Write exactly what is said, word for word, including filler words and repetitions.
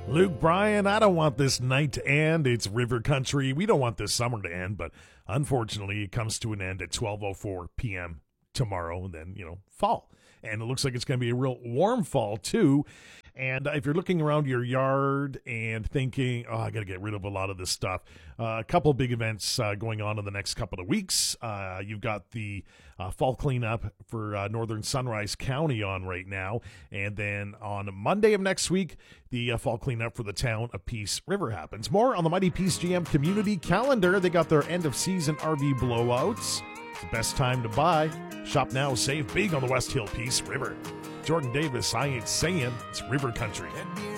Luke Bryan, I don't want this night to end. It's River Country. We don't want this summer to end, but unfortunately it comes to an end at twelve oh four p.m. tomorrow, and then, you know, fall. And it looks like it's going to be a real warm fall, too. And if you're looking around your yard and thinking, oh, I got to get rid of a lot of this stuff, uh, a couple of big events uh, going on in the next couple of weeks. Uh, you've got the uh, fall cleanup for uh, Northern Sunrise County on right now. And then on Monday of next week, the uh, fall cleanup for the town of Peace River happens. More on the Mighty Peace G M community calendar. They got their end-of-season R V blowouts. It's the best time to buy. Shop now, save big on the West Hill Peace River. Jordan Davis, I ain't saying it's River Country.